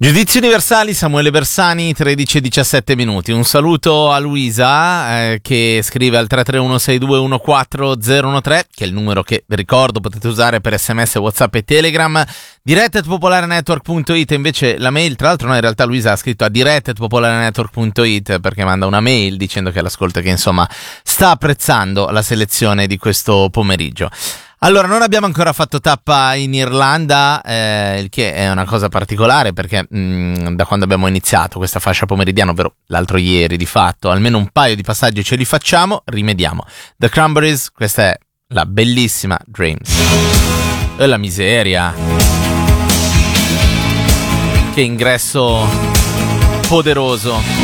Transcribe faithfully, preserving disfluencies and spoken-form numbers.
Giudizi universali, Samuele Bersani, tredici e diciassette minuti. Un saluto a Luisa eh, che scrive al tre tre uno sei due uno quattro zero uno tre, che è il numero che, vi ricordo, potete usare per sms, WhatsApp e Telegram. diretta at popolarenetwork punto it invece la mail, tra l'altro no, in realtà Luisa ha scritto a diretta at popolarenetwork punto it perché manda una mail dicendo che l'ascolta, che insomma sta apprezzando la selezione di questo pomeriggio. Allora, non abbiamo ancora fatto tappa in Irlanda, eh, il che è una cosa particolare perché mh, da quando abbiamo iniziato questa fascia pomeridiana, ovvero l'altro ieri di fatto, almeno un paio di passaggi ce li facciamo, rimediamo. The Cranberries, questa è la bellissima Dreams. E la miseria. Che ingresso poderoso.